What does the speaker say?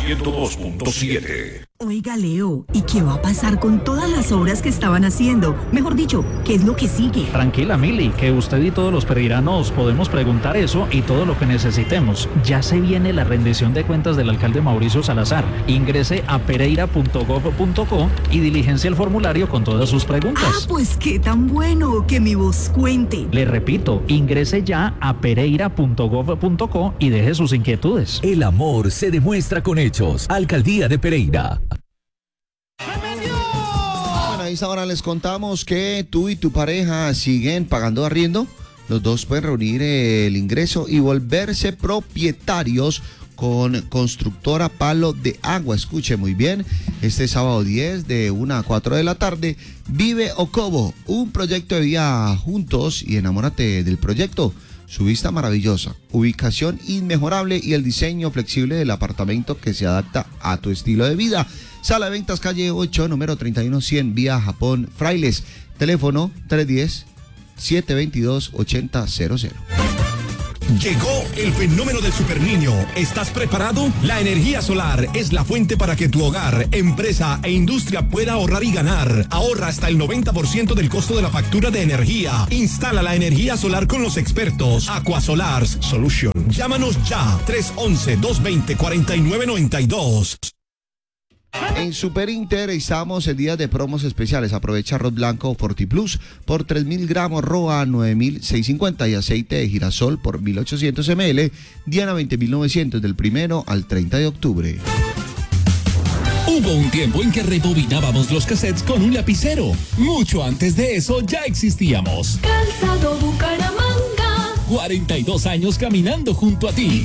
102.7. Oiga, Leo, ¿y qué va a pasar con todas las obras que estaban haciendo? Mejor dicho, ¿qué es lo que sigue? Tranquila, Mili, que usted y todos los pereiranos podemos preguntar eso y todo lo que necesitemos. Ya se viene la rendición de cuentas del alcalde Mauricio Salazar. Ingrese a pereira.gov.co y diligencia el formulario con todas sus preguntas. Ah, pues qué tan bueno, que mi voz cuente. Le repito, ingrese ya a pereira.gov.co y deje sus inquietudes. El amor se demuestra con hechos. Alcaldía de Pereira. Bueno, a esta hora les contamos que tú y tu pareja siguen pagando arriendo. Los dos pueden reunir el ingreso y volverse propietarios con Constructora Palo de Agua. Escuche muy bien, este sábado 10 de 1 a 4 de la tarde, Vive Ocobo, un proyecto de vida juntos y enamórate del proyecto. Su vista maravillosa, ubicación inmejorable y el diseño flexible del apartamento que se adapta a tu estilo de vida. Sala de ventas calle 8, número 31100, vía Japón Frailes. Teléfono 310-722-8000. Llegó el fenómeno del superniño. ¿Estás preparado? La energía solar es la fuente para que tu hogar, empresa e industria pueda ahorrar y ganar. Ahorra hasta el 90% del costo de la factura de energía. Instala la energía solar con los expertos Aquasolars Solution. Llámanos ya, 311-220-4992. En Super Inter estamos en días de promos especiales. Aprovecha arroz blanco Fortiplus por 3.000 gramos, Roa 9.650 y aceite de girasol por 1.800 ml, Diana 20.900 del 1 al 30 de octubre. Hubo un tiempo en que rebobinábamos los cassettes con un lapicero. Mucho antes de eso ya existíamos. Calzado Bucaramanga. 42 años caminando junto a ti.